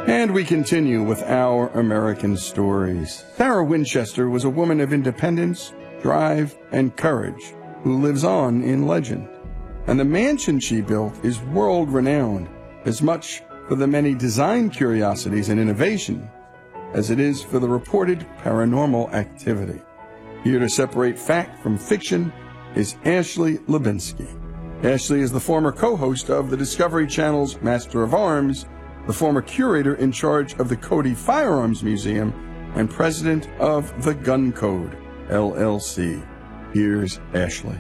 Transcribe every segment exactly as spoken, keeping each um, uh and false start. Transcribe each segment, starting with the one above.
And we continue with our American stories. Sarah Winchester was a woman of independence, drive, and courage who lives on in legend. And the mansion she built is world-renowned, as much for the many design curiosities and innovation as it is for the reported paranormal activity. Here to separate fact from fiction is Ashley Lubinsky. Ashley is the former co-host of the Discovery Channel's Master of Arms, the former curator in charge of the Cody Firearms Museum, and president of the Gun Code, L L C. Here's Ashley.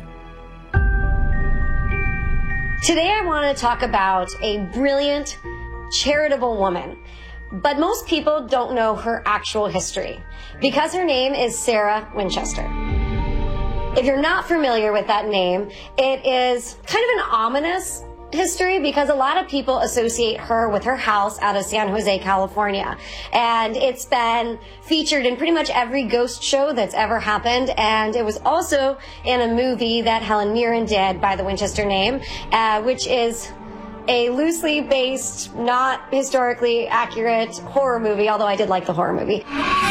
Today I want to talk about a brilliant, charitable woman, but most people don't know her actual history because her name is Sarah Winchester. If you're not familiar with that name, it is kind of an ominous history because a lot of people associate her with her house out of San Jose, California. And it's been featured in pretty much every ghost show that's ever happened. And it was also in a movie that Helen Mirren did by the Winchester name, uh, which is a loosely based, not historically accurate horror movie, although I did like the horror movie.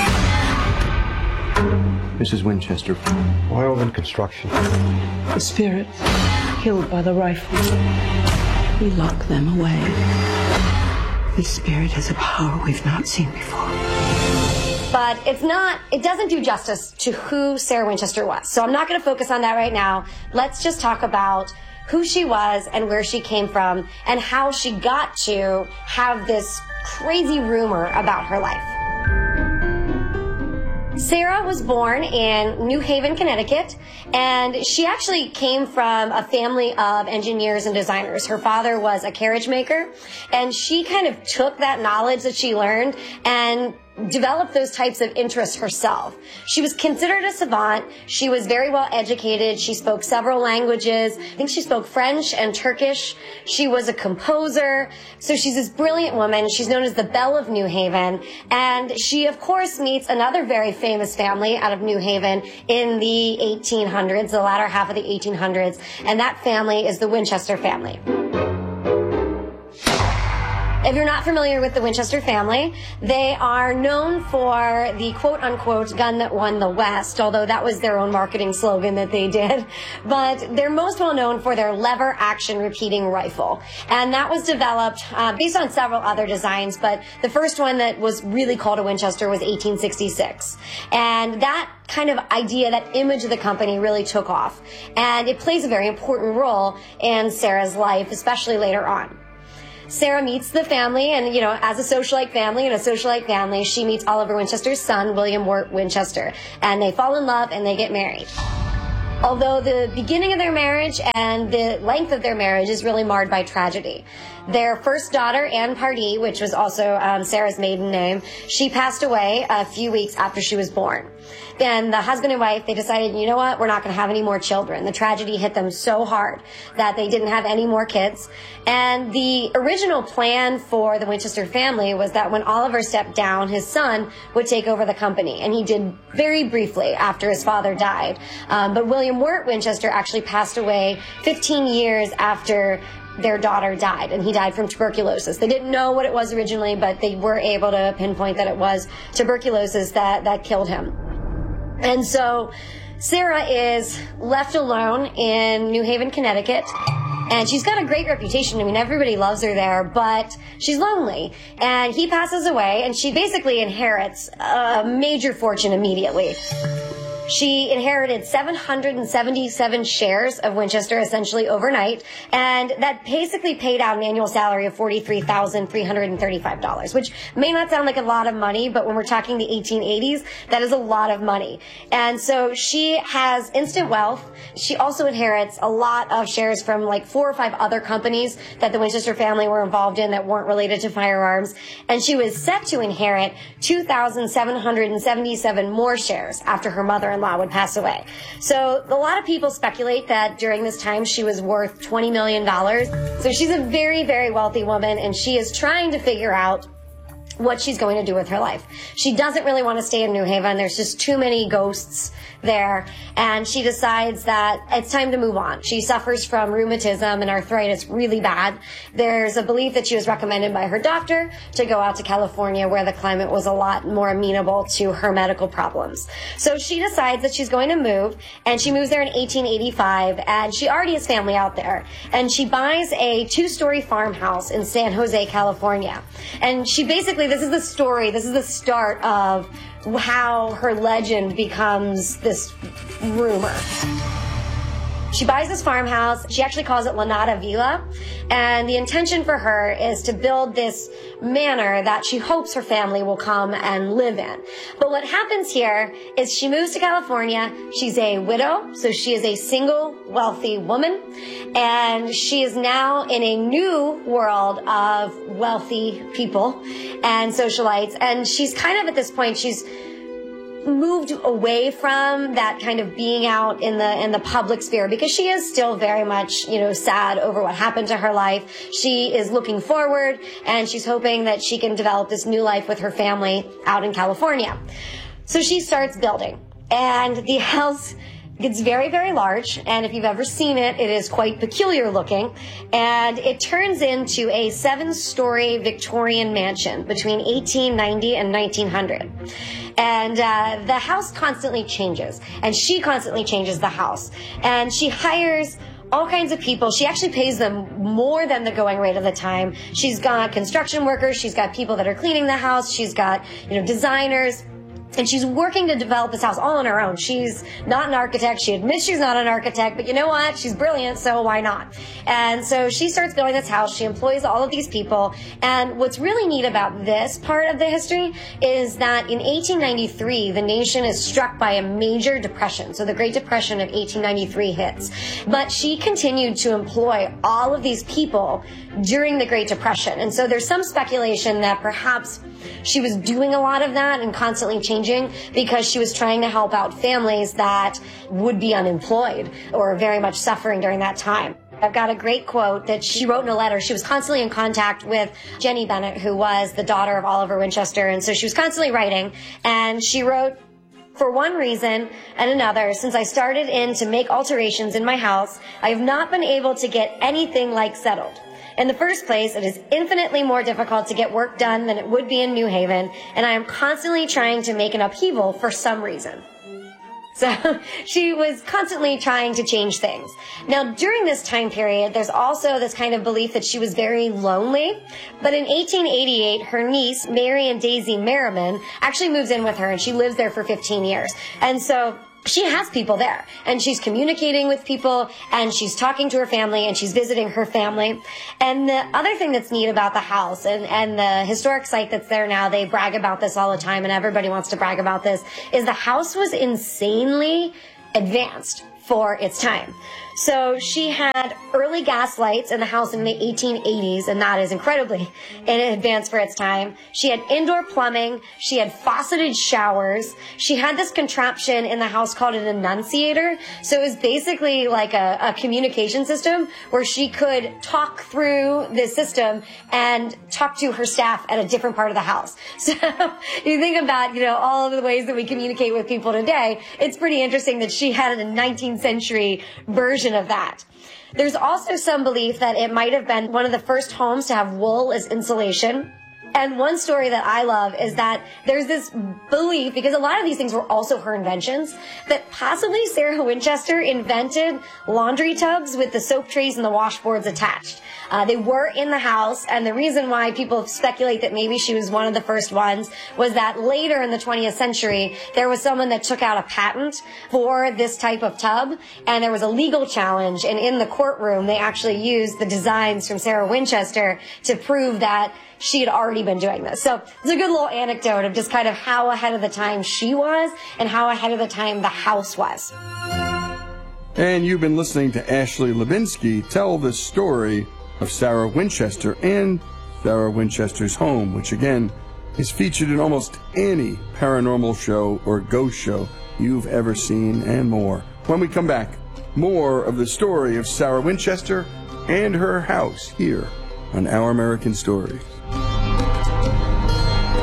Missus Winchester, oil and construction. The spirit killed by the rifle. We lock them away. This spirit has a power we've not seen before. But it's not, it doesn't do justice to who Sarah Winchester was. So I'm not going to focus on that right now. Let's just talk about who she was and where she came from and how she got to have this crazy rumor about her life. Sarah was born in New Haven, Connecticut, and she actually came from a family of engineers and designers. Her father was a carriage maker, and she kind of took that knowledge that she learned and developed those types of interests herself. She was considered a savant. She was very well educated. She spoke several languages. I think she spoke French and Turkish. She was a composer. So she's this brilliant woman. She's known as the Belle of New Haven. And she, of course, meets another very famous family out of New Haven in the eighteen hundreds, the latter half of the eighteen hundreds. And that family is the Winchester family. If you're not familiar with the Winchester family, they are known for the quote-unquote gun that won the West, although that was their own marketing slogan that they did. But they're most well known for their lever-action repeating rifle. And that was developed uh, based on several other designs, but the first one that was really called a Winchester was eighteen sixty-six. And that kind of idea, that image of the company really took off. And it plays a very important role in Sarah's life, especially later on. Sarah meets the family, and, you know, as a socialite family, and a socialite family, she meets Oliver Winchester's son, William Wirt Winchester, and they fall in love and they get married. Although the beginning of their marriage and the length of their marriage is really marred by tragedy. Their first daughter, Anne Pardee, which was also um, Sarah's maiden name, she passed away a few weeks after she was born. Then the husband and wife, they decided, you know what, we're not going to have any more children. The tragedy hit them so hard that they didn't have any more kids. And the original plan for the Winchester family was that when Oliver stepped down, his son would take over the company. And he did very briefly after his father died. Um, but William Wirt Winchester actually passed away fifteen years after their daughter died, and he died from tuberculosis. They didn't know what it was originally, but they were able to pinpoint that it was tuberculosis that, that killed him. And so Sarah is left alone in New Haven, Connecticut, and she's got a great reputation. I mean, everybody loves her there, but she's lonely. And he passes away, and she basically inherits a major fortune immediately. She inherited seven hundred seventy-seven shares of Winchester essentially overnight, and that basically paid out an annual salary of forty-three thousand three hundred thirty-five dollars, which may not sound like a lot of money, but when we're talking the eighteen eighties, that is a lot of money. And so she has instant wealth. She also inherits a lot of shares from like four or five other companies that the Winchester family were involved in that weren't related to firearms. And she was set to inherit two thousand seven hundred seventy-seven more shares after her mother-in-law would pass away. So a lot of people speculate that during this time she was worth twenty million dollars. So she's a very, very wealthy woman, and she is trying to figure out what she's going to do with her life. She doesn't really want to stay in New Haven. There's just too many ghosts there, and she decides that it's time to move on. She suffers from rheumatism and arthritis really bad. There's a belief that she was recommended by her doctor to go out to California, where the climate was a lot more amenable to her medical problems. So she decides that she's going to move, and she moves there in eighteen eighty-five, and she already has family out there. And she buys a two-story farmhouse in San Jose, California. And she basically, this is the story, this is the start of how her legend becomes this rumor. She buys this farmhouse. She actually calls it Lanata Villa. And the intention for her is to build this manor that she hopes her family will come and live in. But what happens here is she moves to California. She's a widow, so she is a single, wealthy woman. And she is now in a new world of wealthy people and socialites. And she's kind of at this point, she's moved away from that kind of being out in the in the public sphere, because she is still very much, you know, sad over what happened to her life. She is looking forward, and she's hoping that she can develop this new life with her family out in California. So she starts building, and the house gets very, very large, and if you've ever seen it, it is quite peculiar looking, and it turns into a seven-story Victorian mansion between eighteen ninety and nineteen hundred. And uh, the house constantly changes, and she constantly changes the house, and she hires all kinds of people. She actually pays them more than the going rate of the time. She's got construction workers, she's got people that are cleaning the house, she's got, you know, designers. And she's working to develop this house all on her own. She's not an architect. She admits she's not an architect, but you know what? She's brilliant, so why not? And so she starts building this house. She employs all of these people. And what's really neat about this part of the history is that in eighteen ninety-three, the nation is struck by a major depression. So the Great Depression of eighteen ninety-three hits. But she continued to employ all of these people during the Great Depression. And so there's some speculation that perhaps she was doing a lot of that and constantly changing because she was trying to help out families that would be unemployed or very much suffering during that time. I've got a great quote that she wrote in a letter. She was constantly in contact with Jenny Bennett, who was the daughter of Oliver Winchester, and so she was constantly writing, and she wrote, "For one reason and another, since I started in to make alterations in my house, I have not been able to get anything like settled. In the first place, it is infinitely more difficult to get work done than it would be in New Haven, and I am constantly trying to make an upheaval for some reason." So she was constantly trying to change things. Now, during this time period, there's also this kind of belief that she was very lonely. But in eighteen eighty-eight, her niece, Marion Daisy Merriman, actually moves in with her, and she lives there for fifteen years. And so she has people there, and she's communicating with people, and she's talking to her family, and she's visiting her family. And the other thing that's neat about the house and, and the historic site that's there now, they brag about this all the time, and everybody wants to brag about this, is the house was insanely advanced for its time. So she had early gas lights in the house in the eighteen eighties, and that is incredibly advanced for its time. She had indoor plumbing. She had fauceted showers. She had this contraption in the house called an annunciator. So it was basically like a, a communication system where she could talk through this system and talk to her staff at a different part of the house. So if you think about, you know, all of the ways that we communicate with people today, it's pretty interesting that she had a nineteenth century version of that. There's also some belief that it might have been one of the first homes to have wool as insulation. And one story that I love is that there's this belief, because a lot of these things were also her inventions, that possibly Sarah Winchester invented laundry tubs with the soap trays and the washboards attached. Uh, they were in the house, and the reason why people speculate that maybe she was one of the first ones was that later in the twentieth century, there was someone that took out a patent for this type of tub, and there was a legal challenge, and in the courtroom, they actually used the designs from Sarah Winchester to prove that she had already been doing this. So it's a good little anecdote of just kind of how ahead of the time she was and how ahead of the time the house was. And you've been listening to Ashley Lubinsky tell the story of Sarah Winchester and Sarah Winchester's home, which again is featured in almost any paranormal show or ghost show you've ever seen, and more. When we come back, more of the story of Sarah Winchester and her house here on Our American Stories.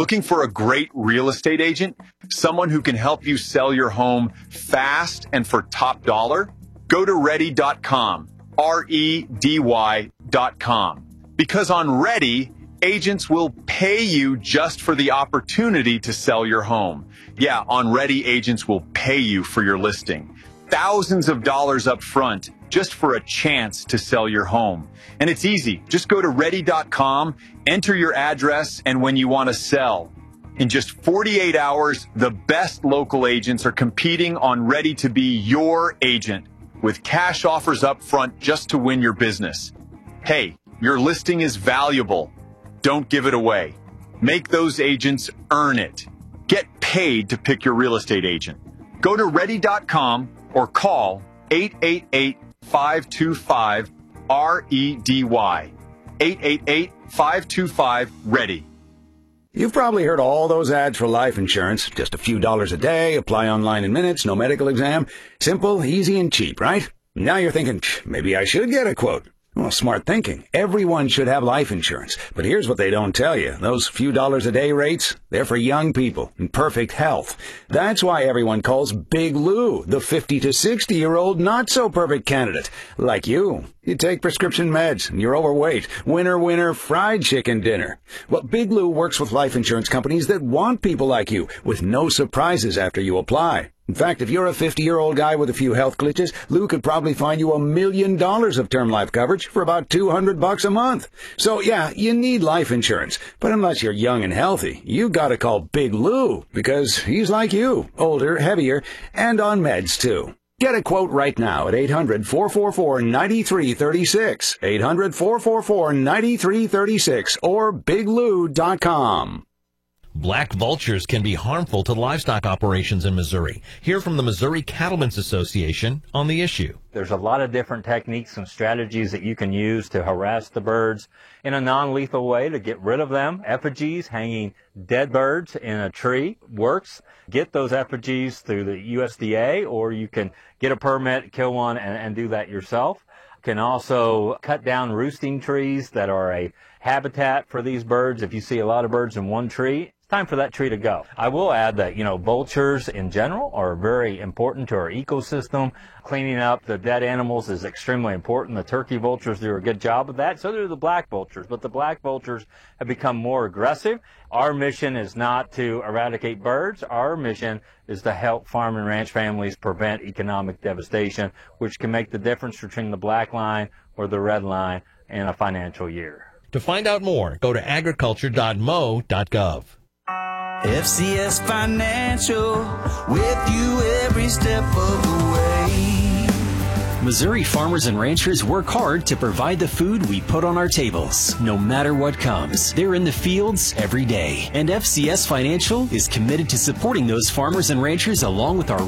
Looking for a great real estate agent? Someone who can help you sell your home fast and for top dollar? Go to ready dot com, R E D Y dot com. Because on Ready, agents will pay you just for the opportunity to sell your home. Yeah, on Ready, agents will pay you for your listing. Thousands of dollars up front just for a chance to sell your home. And it's easy. Just go to ready dot com, enter your address, and when you want to sell. In just forty-eight hours, the best local agents are competing on Ready to be your agent with cash offers up front just to win your business. Hey, your listing is valuable. Don't give it away. Make those agents earn it. Get paid to pick your real estate agent. Go to ready dot com or call eight eight eight, five two five, R E D Y. eight eight eight, five two five, READY. You've probably heard all those ads for life insurance. Just a few dollars a day, apply online in minutes, no medical exam. Simple, easy, and cheap, right? Now you're thinking, maybe I should get a quote. Well, smart thinking. Everyone should have life insurance. But here's what they don't tell you. Those few dollars a day rates, they're for young people in perfect health. That's why everyone calls Big Lou the fifty to sixty-year-old not-so-perfect candidate. Like you. You take prescription meds and you're overweight. Winner, winner, fried chicken dinner. Well, Big Lou works with life insurance companies that want people like you with no surprises after you apply. In fact, if you're a fifty-year-old guy with a few health glitches, Lou could probably find you a million dollars of term life coverage for about two hundred bucks a month. So yeah, you need life insurance. But unless you're young and healthy, you gotta call Big Lou because he's like you, older, heavier, and on meds too. Get a quote right now at eight hundred, four four four, nine three three six, eight hundred, four four four, nine three three six, or big lou dot com. Black vultures can be harmful to livestock operations in Missouri. Hear from the Missouri Cattlemen's Association on the issue. There's a lot of different techniques and strategies that you can use to harass the birds in a non-lethal way to get rid of them. Effigies, hanging dead birds in a tree works. Get those effigies through the U S D A, or you can get a permit, kill one, and, and do that yourself. You can also cut down roosting trees that are a habitat for these birds. If you see a lot of birds in one tree, it's time for that tree to go. I will add that, you know, vultures in general are very important to our ecosystem. Cleaning up the dead animals is extremely important. The turkey vultures do a good job of that. So do the black vultures. But the black vultures have become more aggressive. Our mission is not to eradicate birds. Our mission is to help farm and ranch families prevent economic devastation, which can make the difference between the black line or the red line in a financial year. To find out more, go to agriculture dot m o dot gov. F C S Financial, with you every step of the way. Missouri farmers and ranchers work hard to provide the food we put on our tables, no matter what comes. They're in the fields every day, and F C S Financial is committed to supporting those farmers and ranchers along with our